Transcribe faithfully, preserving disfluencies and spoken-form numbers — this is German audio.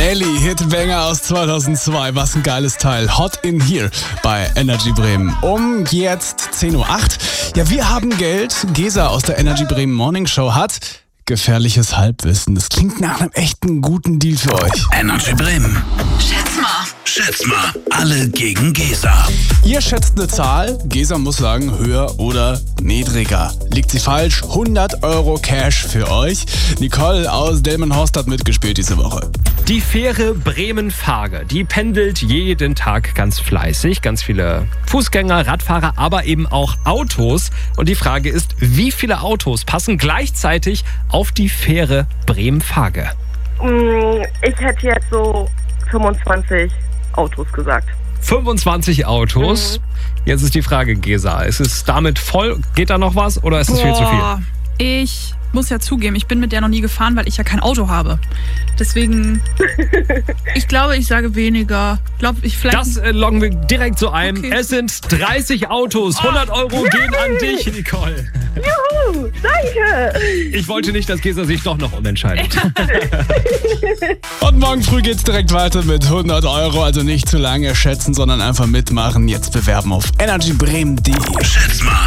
Nelly, Hitbanger aus zweitausendzwei. Was ein geiles Teil. Hot in Here bei Energy Bremen. Um jetzt zehn Uhr acht. Ja, wir haben Geld. Gesa aus der Energy Bremen Morning Show hat gefährliches Halbwissen. Das klingt nach einem echten guten Deal für euch. Energy Bremen. Schätz mal. Schätz mal. Alle gegen Gesa. Ihr schätzt eine Zahl. Gesa muss sagen, höher oder niedriger. Liegt sie falsch? hundert Euro Cash für euch. Nicole aus Delmenhorst hat mitgespielt diese Woche. Die Fähre Bremen-Fage, die pendelt jeden Tag ganz fleißig. Ganz viele Fußgänger, Radfahrer, aber eben auch Autos. Und die Frage ist, wie viele Autos passen gleichzeitig auf die Fähre Bremen-Fage? Ich hätte jetzt so fünfundzwanzig Autos gesagt. fünfundzwanzig Autos. Mhm. Jetzt ist die Frage, Gesa, ist es damit voll? Geht da noch was oder ist es viel zu viel? Ich muss ja zugeben, ich bin mit der noch nie gefahren, weil ich ja kein Auto habe. Deswegen, ich glaube, ich sage weniger. Glaub, ich vielleicht Das äh, loggen wir direkt so ein. Okay. Es sind dreißig Autos. hundert Euro gehen an dich, Nicole. Juhu, danke. Ich wollte nicht, dass Gesa sich doch noch umentscheidet. Und morgen früh geht's direkt weiter mit hundert Euro. Also nicht zu lange schätzen, sondern einfach mitmachen. Jetzt bewerben auf energy bremen punkt de. Schätz mal.